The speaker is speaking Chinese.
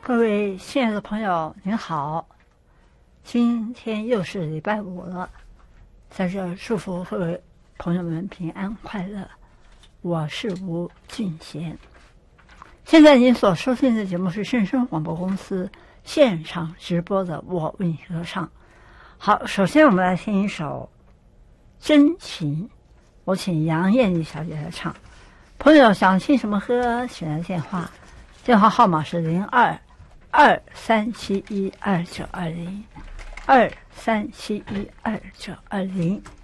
各位亲爱的朋友，您好！今天又是礼拜五了，在这祝福各位朋友们平安快乐。我是吴俊贤。现在您所收听的节目是正声广播公司现场直播的《我为你歌唱》。好，首先我们来听一首《真情》，我请杨艳丽小姐来唱。朋友想听什么歌，请来电话，电话号码是02-2371-2920，2371-2920。